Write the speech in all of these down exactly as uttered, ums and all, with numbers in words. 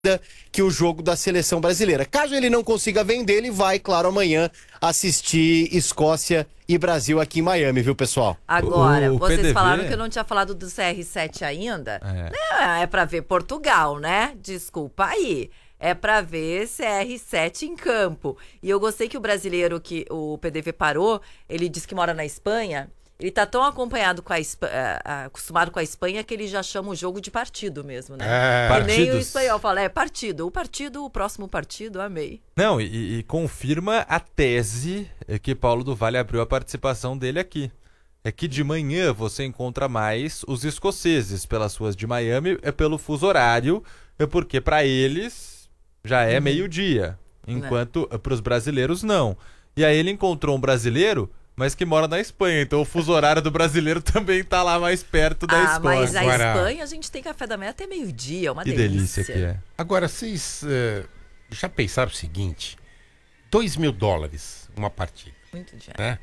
que o jogo da seleção brasileira. Caso ele não consiga vender, ele vai, claro, amanhã assistir Escócia e Brasil aqui em Miami, viu, pessoal? Agora, O- o vocês P D V falaram que eu não tinha falado do C R sete ainda. É, é pra ver Portugal, né? Desculpa aí. É pra ver C R sete em campo. E eu gostei que o brasileiro que o P D V parou, ele disse que mora na Espanha. Ele tá tão acompanhado com a Espa- eh, ah, acostumado com a Espanha que ele já chama o jogo de partido mesmo, né? É. E nem o Partidos. espanhol fala, é partido. O partido, o próximo partido, amei. Não, e, e confirma a tese que Paulo do Vale abriu a participação dele aqui. É que de manhã você encontra mais os escoceses pelas ruas de Miami, é pelo fuso horário, é porque para eles já é meio-dia, enquanto para os brasileiros não. E aí ele encontrou um brasileiro, mas que mora na Espanha, então o fuso horário do brasileiro também tá lá mais perto da Ah, Escócia. mas a Agora- Espanha a gente tem café da manhã até meio-dia, uma Que delícia. delícia que é. Agora, vocês eh, já pensaram o seguinte? dois mil dólares uma partida, Muito dinheiro. né?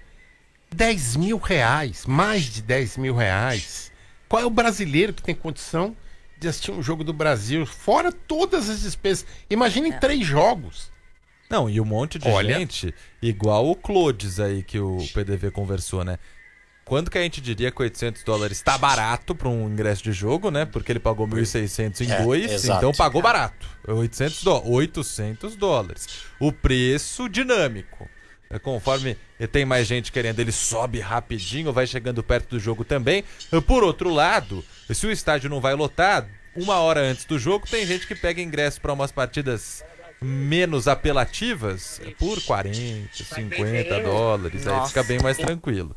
dez mil reais, mais de dez mil reais. Qual é o brasileiro que tem condição de assistir um jogo do Brasil, fora todas as despesas? Imaginem É. três jogos. Não, e um monte de Olha. gente, igual o Clodes aí que o P D V conversou, né? Quando que a gente diria que oitocentos dólares tá barato para um ingresso de jogo, né? Porque ele pagou mil e seiscentos em É, dois, exato. então pagou barato. oitocentos dólares, oitocentos dólares. O preço dinâmico. É, conforme tem mais gente querendo, ele sobe rapidinho, vai chegando perto do jogo também. Por outro lado, se o estádio não vai lotar, uma hora antes do jogo, tem gente que pega ingresso para umas partidas menos apelativas por quarenta, cinquenta dólares, aí Nossa. fica bem mais tranquilo.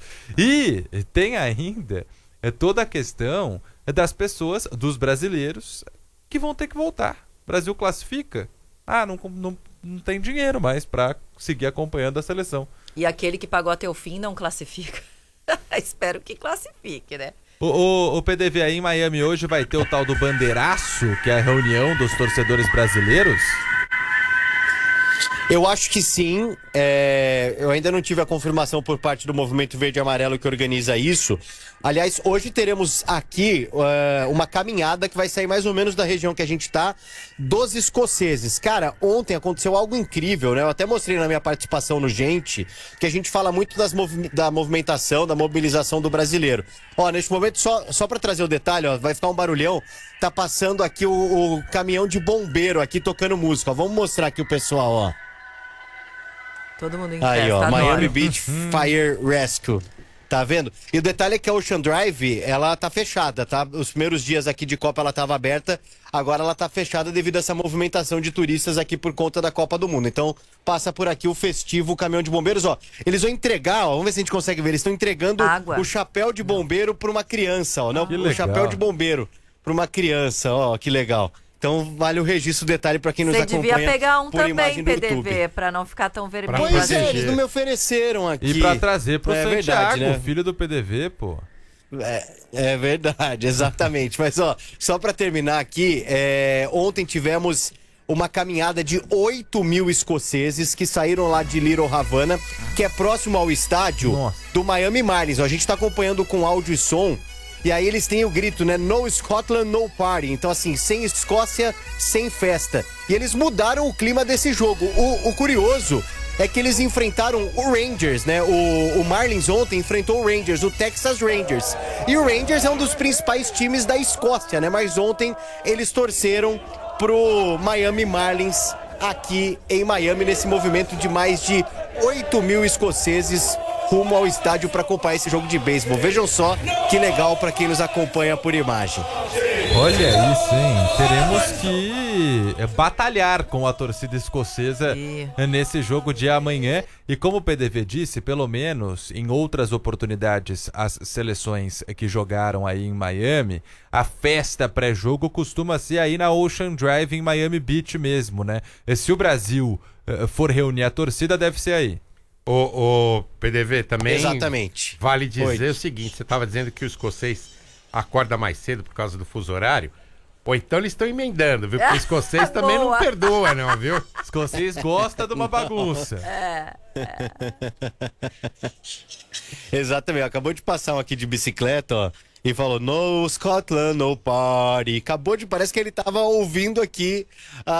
E tem ainda é, toda a questão das pessoas, dos brasileiros, que vão ter que voltar. O Brasil classifica, ah, não, não, não tem dinheiro mais para seguir acompanhando a seleção. E aquele que pagou até o fim não classifica. Espero que classifique, né? O, o, o P D V aí em Miami hoje vai ter o tal do bandeiraço, que é a reunião dos torcedores brasileiros. Eu acho que sim. É, eu ainda não tive a confirmação por parte do Movimento Verde e Amarelo que organiza isso. Aliás, hoje teremos aqui é, uma caminhada que vai sair mais ou menos da região que a gente tá, dos escoceses. Cara, ontem aconteceu algo incrível, né? Eu até mostrei na minha participação no Gente, que a gente fala muito das movi- da movimentação, da mobilização do brasileiro. Ó, neste momento, só, só para trazer o detalhe, ó, vai ficar um barulhão. Tá passando aqui o, o caminhão de bombeiro aqui tocando música. Ó, vamos mostrar aqui o pessoal, ó. Todo mundo em Aí, festa, ó, adoro. Miami Beach Fire Rescue. Tá vendo? E o detalhe é que a Ocean Drive, ela tá fechada, tá? Os primeiros dias aqui de Copa ela tava aberta, agora ela tá fechada devido a essa movimentação de turistas aqui por conta da Copa do Mundo. Então, passa por aqui o festivo caminhão de bombeiros, ó. Eles vão entregar, ó, vamos ver se a gente consegue ver, eles estão entregando Água. o chapéu de bombeiro pra uma criança, ó. Não, Que o legal. chapéu de bombeiro pra uma criança, ó, que legal. Então, vale o registro, detalhe pra quem nos Você acompanha devia pegar um por também, imagem do P D V, YouTube. pra não ficar tão vermelho. Pra Pois é, proteger. eles não me ofereceram aqui. E pra trazer pro É Santiago, verdade, né? filho do P D V, pô. É, é verdade, exatamente. Mas, ó, só pra terminar aqui, é, ontem tivemos uma caminhada de oito mil escoceses que saíram lá de Little Havana, que é próximo ao estádio Nossa. do Miami Marlins. Ó, a gente tá acompanhando com áudio e som. E aí eles têm o grito, né? No Scotland, no party. Então, assim, sem Escócia, sem festa. E eles mudaram o clima desse jogo. O, o curioso é que eles enfrentaram o Rangers, né? O, o Marlins ontem enfrentou o Rangers, o Texas Rangers. E o Rangers é um dos principais times da Escócia, né? Mas ontem eles torceram pro Miami Marlins aqui em Miami, nesse movimento de mais de oito mil escoceses rumo ao estádio para acompanhar esse jogo de beisebol. Vejam só que legal para quem nos acompanha por imagem. Olha isso, hein? Teremos que é, batalhar com a torcida escocesa E- é, nesse jogo de amanhã. E como o P D V disse, pelo menos em outras oportunidades, as seleções que jogaram aí em Miami, a festa pré-jogo costuma ser aí na Ocean Drive em Miami Beach mesmo, né? E se o Brasil eh, for reunir a torcida, deve ser aí. O, o P D V também Exatamente. vale dizer Oi. o seguinte, você estava dizendo que o escocês acorda mais cedo por causa do fuso horário, ou então eles estão emendando, viu? Porque o escocês também não Boa. perdoa, não, viu? Escocês gosta de uma bagunça. Exatamente, acabou de passar um aqui de bicicleta, ó. E falou, no Scotland, no party. Acabou de, parece que ele tava ouvindo aqui